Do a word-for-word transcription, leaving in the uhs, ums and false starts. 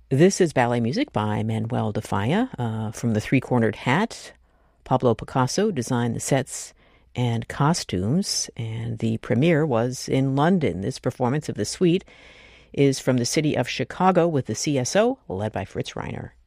This is ballet music by Manuel de Falla uh, from The Three-Cornered Hat. Pablo Picasso designed the sets and costumes, and the premiere was in London. This performance of the suite is from the city of Chicago with the C S O, led by Fritz Reiner.